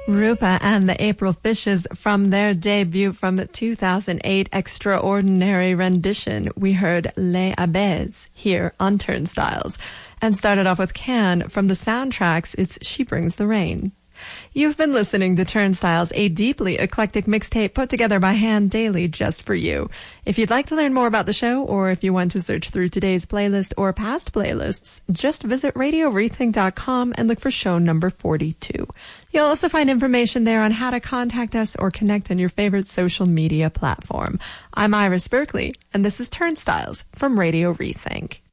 Rupa and the April Fishes from their debut from 2008 extraordinary rendition. We heard Les Abeilles here on Turnstiles and started off with Can from the soundtracks. It's She Brings the Rain. You've been listening to Turnstiles, a deeply eclectic mixtape put together by Hand Daily just for you. If you'd like to learn more about the show, or if you want to search through today's playlist or past playlists, just visit RadioRethink.com and look for show number 42. You'll also find information there on how to contact us or connect on your favorite social media platform. I'm Iris Berkeley, and this is Turnstiles from Radio Rethink.